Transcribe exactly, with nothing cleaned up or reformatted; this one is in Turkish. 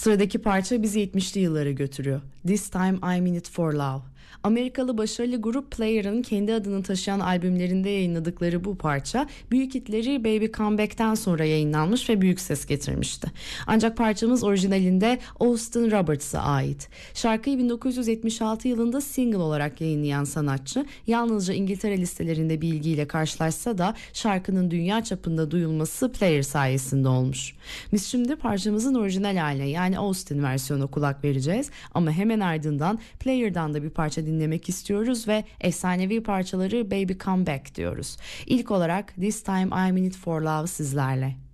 Sıradaki parça bizi yetmişli yıllara götürüyor. This Time I'm In It For Love. Amerikalı başarılı grup Player'ın kendi adını taşıyan albümlerinde yayınladıkları bu parça büyük hitleri Baby Come Back'ten sonra yayınlanmış ve büyük ses getirmişti. Ancak parçamız orijinalinde Austin Roberts'a ait. Şarkıyı bin dokuz yüz yetmiş altı yılında single olarak yayınlayan sanatçı yalnızca İngiltere listelerinde bir ilgiyle karşılaşsa da şarkının dünya çapında duyulması Player sayesinde olmuş. Biz şimdi parçamızın orijinal haline yani Austin versiyonu kulak vereceğiz ama hemen ardından Player'dan da bir parça dinlemek istiyoruz ve efsanevi parçaları Baby Come Back diyoruz. İlk olarak This Time I'm In It For Love sizlerle.